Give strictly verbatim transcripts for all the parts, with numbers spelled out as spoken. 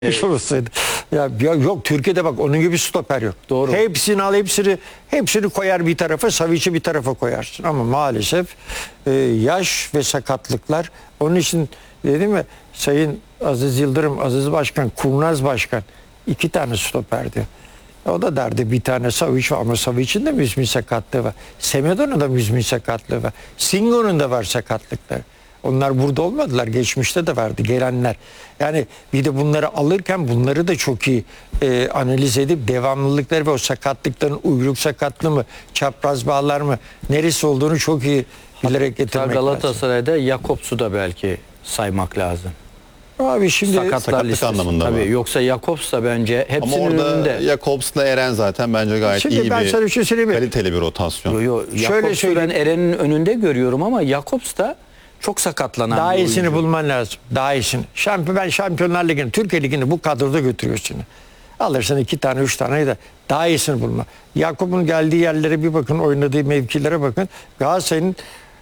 Evet. Olsaydı. Ya, ya yok, Türkiye'de bak onun gibi stoper yok. Doğru. Hepsini al, hepsini hepsini koyar bir tarafa, Savic'i bir tarafa koyarsın. Ama maalesef e, yaş ve sakatlıklar. Onun için dedim ya, Sayın Aziz Yıldırım, Aziz Başkan, Kurnaz Başkan iki tane stoperdi. O da derdi bir tane Savic var ama Savic'in de müzmin sakatlığı var. Semedo'nun da müzmin sakatlığı var. Singo'nun da var sakatlıkları. Onlar burada olmadılar. Geçmişte de vardı gelenler. Yani bir de bunları alırken bunları da çok iyi e, analiz edip devamlılıkları ve o sakatlıkların uyluk sakatlığı mı, çapraz bağlar mı, neresi olduğunu çok iyi bilerek getirmek lazım. Galatasaray'da Jakobs'u da belki saymak lazım. Abi şimdi Sakatlar sakatlık listesi. anlamında Tabii, mı? yoksa Jakobs da bence Ama hepsinin orada önünde. Jakobs'la Eren zaten bence gayet Şimdi iyi ben bir, sana bir şey söyleyeyim mi? kaliteli bir rotasyon. Yo, yo, Şöyle Jakobs'u ben söyleyeyim. Eren'in önünde görüyorum ama Jakobs da çok sakatlanan Daha bir iyisini oyuncu. bulman lazım. Daha iyisini. Şampiyon, ben Şampiyonlar Ligi'ni, Türkiye Ligi'ni bu kadroda götürüyorsun. Alırsın iki tane, üç tane de daha iyisini bulma. Yakup'un geldiği yerlere bir bakın, oynadığı mevkilere bakın. Galatasaray'ın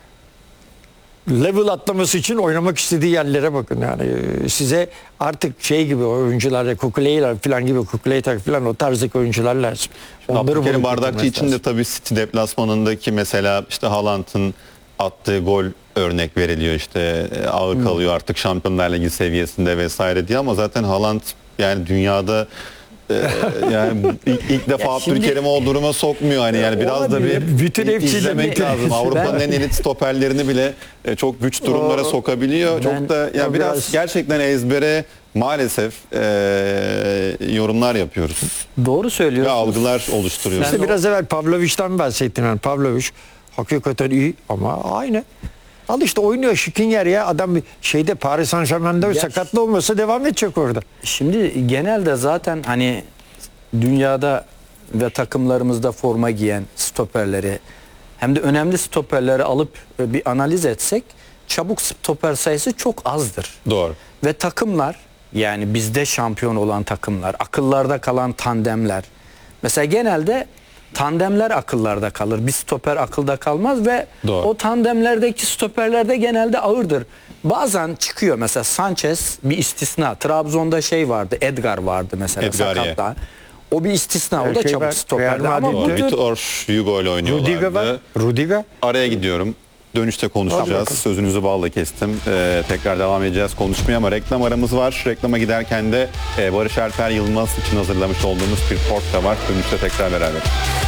level atlaması için oynamak istediği yerlere bakın. Yani size artık şey gibi oyuncular, Kukuleyler falan gibi, Kukuleyler falan o tarzdaki oyuncular lazım. Abdülkerim bulup Bardakçı getirmesi için de lazım. tabii City deplasmanındaki mesela işte Haaland'ın attığı gol örnek veriliyor, işte ağır Hmm. kalıyor artık Şampiyonlar Ligi seviyesinde vesaire diye, ama zaten Haaland yani dünyada e, yani ilk, ilk defa Ya şimdi- Abdülkerim'i o duruma sokmuyor hani, yani biraz da bir Bütün hepsini- izlemek bütün lazım. hepsini- Avrupa'nın Ben- en elit stoperlerini bile e, çok güç durumlara O- sokabiliyor. Ben- çok da ya o biraz, biraz- gerçekten ezbere maalesef e, yorumlar yapıyoruz Doğru ve söylüyorsun. algılar oluşturuyoruz. Sen- İşte biraz evvel Pavlovic'den bahsettim. Yani Pavlovic hakikaten iyi ama aynı. Al işte oynuyor Şikinyer ya. Adam bir şeyde Paris Saint-Germain'de Ya- sakatlı olmasa devam edecek orada. Şimdi genelde zaten hani dünyada ve takımlarımızda forma giyen stoperleri hem de önemli stoperleri alıp e, bir analiz etsek çabuk stoper sayısı çok azdır. Doğru. Ve takımlar, yani bizde şampiyon olan takımlar, akıllarda kalan tandemler. Mesela genelde tandemler akıllarda kalır. Bir stoper akılda kalmaz ve Doğru. o tandemlerdeki stoperler de genelde ağırdır. Bazen çıkıyor, mesela Sanchez bir istisna. Trabzon'da şey vardı, Edgar vardı mesela, Edgariye. sakatla. O bir istisna, o Her da şey çabuk var. stoperdi. Real Ama bu Madrid'de- tür Vitor Hugo ile Rudiger var. oynuyorlardı. Rudiger. Araya gidiyorum. Dönüşte konuşacağız. Tamam. Sözünüzü balla kestim. Ee, tekrar devam edeceğiz konuşmaya, ama reklam aramız var. Reklama giderken de e, Barış Alper Yılmaz için hazırlamış olduğumuz bir port da var. Dönüşte tekrar beraber.